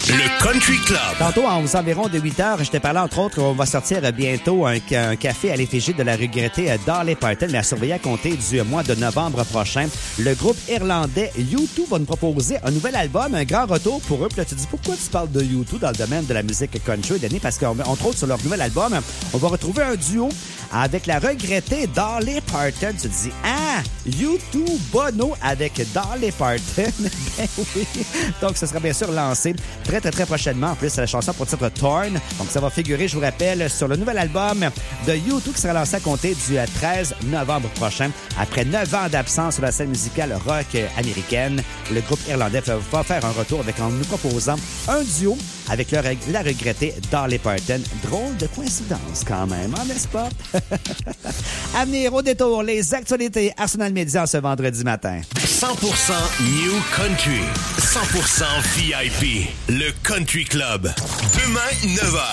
Le Country Club. Tantôt, aux environs de 8 heures, je te parlais entre autres qu'on va sortir bientôt un café à l'effigie de la regrettée Dolly Parton, mais à surveiller à compter du mois de novembre prochain. Le groupe irlandais U2 va nous proposer un nouvel album, un grand retour pour eux. Puis là, tu te dis, pourquoi tu parles de U2 dans le domaine de la musique country, Denis? Parce qu'entre autres, sur leur nouvel album, on va retrouver un duo avec la regrettée Dolly Parton. Tu te dis, U2 Bono avec Dolly Parton. Ben oui. Donc, ce sera bien sûr lancé très prochainement. En plus, la chanson pour titre Torn. Donc, ça va figurer, je vous rappelle, sur le nouvel album de U2 qui sera lancé à compter du 13 novembre prochain. Après 9 ans d'absence sur la scène musicale rock américaine, le groupe irlandais va faire un retour en nous proposant un duo avec la regrettée Dolly Parton. Drôle de coïncidence quand même, hein, n'est-ce pas? À venir au détour, les actualités Arsenal Média ce vendredi matin. 100% New Country. 100% VIP. Le Country Club. Demain, 9h.